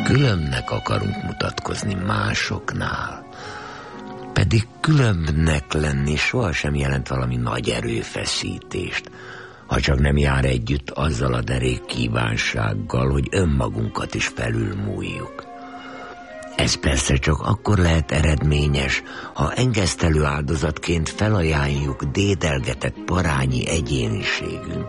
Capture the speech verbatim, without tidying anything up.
különbnek akarunk mutatkozni másoknál. Pedig különbnek lenni sohasem jelent valami nagy erőfeszítést, ha csak nem jár együtt azzal a derék kívánsággal, hogy önmagunkat is felülmúljuk. Ez persze csak akkor lehet eredményes, ha engesztelő áldozatként felajánljuk dédelgetett parányi egyéniségünket.